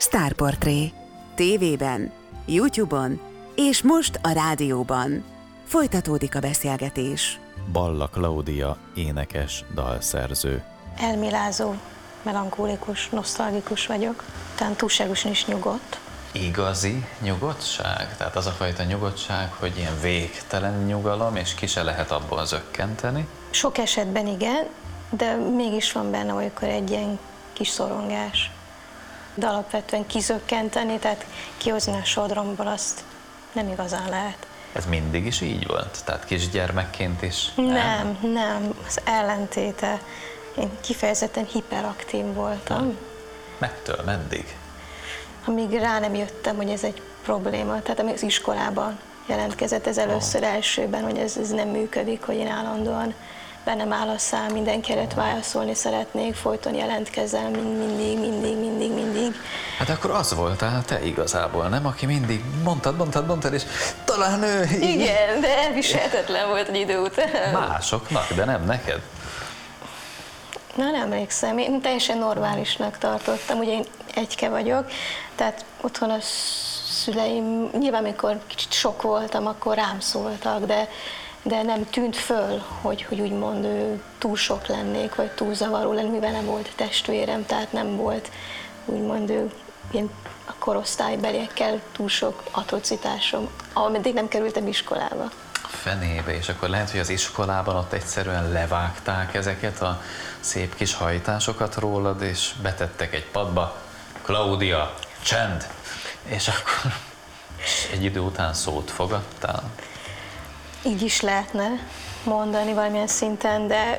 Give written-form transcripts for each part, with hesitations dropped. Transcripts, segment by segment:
Sztárportré. TV-ben, YouTube-on és most a rádióban. Folytatódik a beszélgetés. Balla Klaudia, énekes, dalszerző. Elmélázó, melankólikus, nosztalgikus vagyok, talán túlságosan is nyugodt. Igazi nyugodtság? Tehát az a fajta nyugodtság, hogy ilyen végtelen nyugalom, és ki se lehet abból zökkenteni? Sok esetben igen, de mégis van benne olykor egy ilyen kis szorongás. De alapvetően kizökkenteni, tehát kihozni a sodromból, azt nem igazán lehet. Ez mindig is így volt? Tehát kisgyermekként is? Nem, az ellentéte. Én kifejezetten hiperaktív voltam. Mettől meddig? Amíg rá nem jöttem, hogy ez egy probléma. Tehát amíg az iskolában jelentkezett ez először elsőben, hogy ez nem működik, hogy én állandóan bennem áll a szám, mindenki előtt válaszolni szeretnék, folyton jelentkezem, mindig. Hát akkor az voltál te igazából, nem? Aki mindig mondtad, és talán ő... Igen, de elviselhetetlen volt egy idő után. Másoknak, de nem neked? Na, nem emlékszem, én teljesen normálisnak tartottam, ugye én egyke vagyok, tehát otthon a szüleim, nyilván amikor kicsit sok voltam, akkor rám szóltak, de nem tűnt föl, hogy úgymond túl sok lennék, vagy túl zavaró lennék, mivel nem volt testvérem, tehát nem volt úgymond ilyen a korosztálybeliekkel túl sok atrocitásom, ameddig nem kerültem iskolába. Fenébe, és akkor lehet, hogy az iskolában ott egyszerűen levágták ezeket a szép kis hajtásokat rólad, és betettek egy padba, Klaudia, csend! És akkor egy idő után szót fogadtál? Így is lehetne mondani valamilyen szinten, de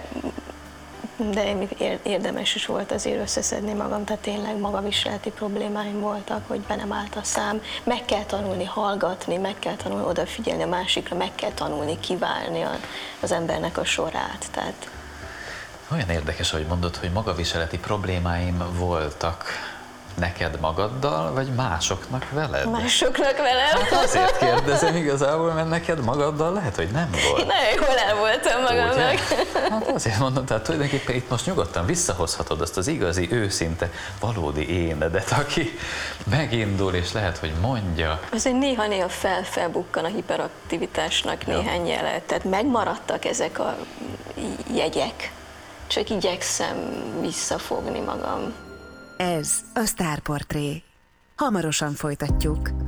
érdemes is volt azért összeszedni magam, tehát tényleg magaviseleti problémáim voltak, hogy be nem állt a szám. Meg kell tanulni hallgatni, meg kell tanulni odafigyelni a másikra, meg kell tanulni kiválni az embernek a sorát. Tehát... Olyan érdekes, hogy mondod, hogy magaviseleti problémáim voltak. Neked magaddal, vagy másoknak veled? Másoknak velem. Hát azért kérdezem igazából, mert neked magaddal lehet, hogy nem volt. Én nagyon jól el voltam magamnak. Ugye? Hát azért mondom, tehát tulajdonképpen itt most nyugodtan visszahozhatod azt az igazi, őszinte, valódi énedet, aki megindul, és lehet, hogy mondja. Azért néha felbukkan a hiperaktivitásnak néhány jele, tehát megmaradtak ezek a jegyek, csak igyekszem visszafogni magam. Ez a Sztárportré. Hamarosan folytatjuk.